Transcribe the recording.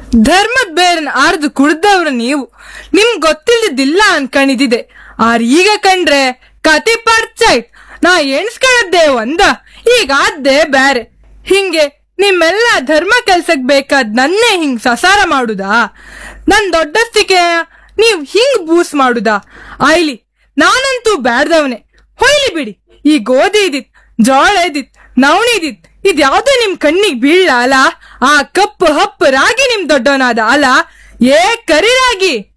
ಧರ್ಮದ್ ಬೇರನ್ ಆರ್ದು ಕುಡ್ದವ್ರು ನೀವು, ನಿಮ್ ಗೊತ್ತಿಲ್ದಿದ್ದಿಲ್ಲ ಅನ್ಕಣಿದಿದೆ. ಈಗ ಕಂಡ್ರೆ ಕತಿ ಪರ್ಚೈಟ್. ನಾ ಎಣ್ಸ್ಕೊಳ್ಳದ್ದೇ ಒಂದ, ಈಗ ಆದ್ದೇ ಬ್ಯಾರೆ. ಹಿಂಗೆ ನಿಮ್ಮೆಲ್ಲ ಧರ್ಮ ಕೆಲ್ಸಕ್ ಬೇಕಾದ್ ನನ್ನೇ ಹಿಂಗ್ ಸಸಾರ ಮಾಡುದಾ? ನನ್ ದೊಡ್ಡಸ್ತಿಕೆ ನೀವ್ ಹಿಂಗ್ ಬೂಸ್ ಮಾಡುದಾ? ಆಯ್ಲಿ, ನಾನಂತೂ ಬ್ಯಾಡ್ದವನೆ. ಹೊಯ್ಲಿ ಬಿಡಿ. ಈ ಗೋಧಿ ಇದಿತ್, ಜೋಳ ಇದಿತ್, ನವಣಿ ಇದಿತ್, ಇದ್ಯಾವ್ದು ನಿಮ್ ಕಣ್ಣಿಗ್ ಬೀಳ್ಲ ಅಲ? ಆ ಕಪ್ಪು ಹಪ್ಪು ರಾಗಿ ನಿಮ್ ದೊಡ್ಡವನಾದ ಅಲ? ಏ ಕರಿ ರಾಗಿ,